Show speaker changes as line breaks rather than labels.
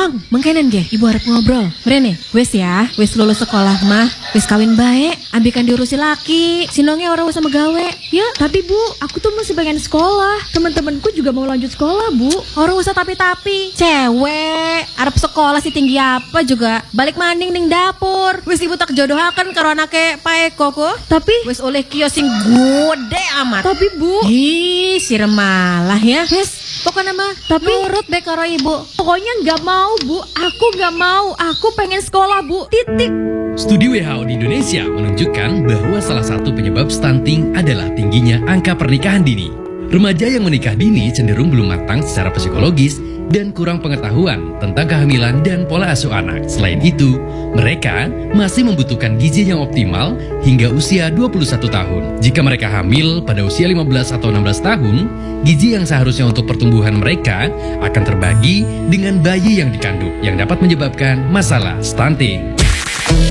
Mang ge, ibu harap ngobrol. Mrene, wes ya, wes lulus sekolah mah, wes kawin bae, ambilkan diurusi laki, sinonge orang usah megawe.
Ya, tapi Bu, aku tuh masih pengen sekolah. Teman-temanku juga mau lanjut sekolah, Bu.
Orang usah tapi-tapi. Cewek, arep sekolah sih tinggi apa juga, balik maning ning dapur. Wes ibu tak jodohaken karo anake Pak Eko kok.
Tapi
wes oleh kios sing gede amat.
Tapi Bu,
ih, sirem malah ya. Wes, pokoknya mah
tapi
nurut be karo ibu.
Pokoknya nggak mau Bu, aku nggak mau. Aku pengen sekolah Bu, titik.
Studi WHO di Indonesia menunjukkan bahwa salah satu penyebab stunting adalah tingginya angka pernikahan dini. Remaja yang menikah dini cenderung belum matang secara psikologis dan kurang pengetahuan tentang kehamilan dan pola asuh anak. Selain itu, mereka masih membutuhkan gizi yang optimal hingga usia 21 tahun. Jika mereka hamil pada usia 15 atau 16 tahun, gizi yang seharusnya untuk pertumbuhan mereka akan terbagi dengan bayi yang dikandung, yang dapat menyebabkan masalah stunting.